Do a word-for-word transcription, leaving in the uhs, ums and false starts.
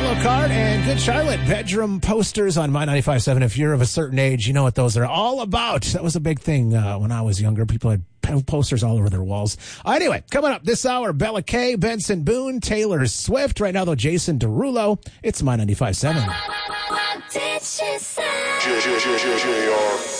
Card and Good Charlotte. Bedroom posters on My ninety-five point seven. If you're of a certain age, you know what those are all about. That was a big thing uh, when I was younger. People had posters all over their walls. Uh, anyway, coming up this hour, Bella Kay, Benson Boone, Taylor Swift. Right now, though, Jason Derulo. It's My ninety-five point seven. What did she say?